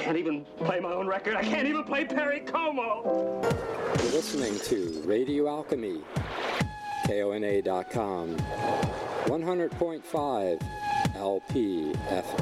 can't even play my own record. I can't even play Perry Como. You're listening to Radio Alchemy, KONA.com, 100.5 LPFM.